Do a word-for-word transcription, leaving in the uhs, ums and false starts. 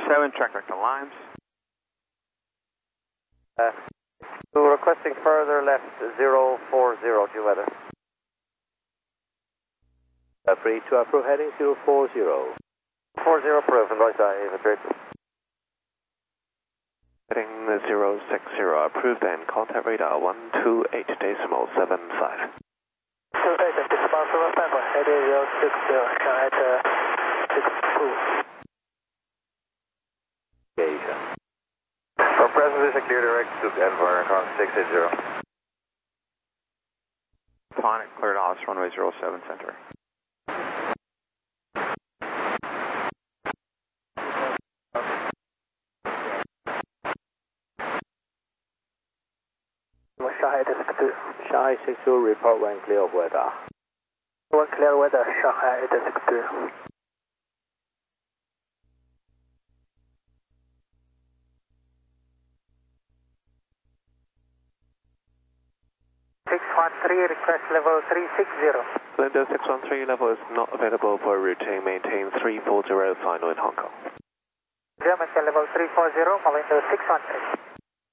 seven, track direct to Limes. Uh, we're requesting further left zero four zero, due weather. Uh, free to approve heading zero four zero. four zero approved, and right eye, Madrid. Heading zero six zero approved and contact radar one two eight decimal seven five. two eight decimal seven five, heading zero six zero, Shanghai to six two. Asia. For present position, clear direct to Denver, con six eight zero. Tonic, cleared Alice, runway zero seven center. Shanghai to six two. Shanghai six two, report when clear of weather. When clear weather, Shanghai to six two. six one three, request level three six zero. Linda six one three level is not available for routing. Maintain three four zero final in Hong Kong. German level three four zero, Malindo six one three.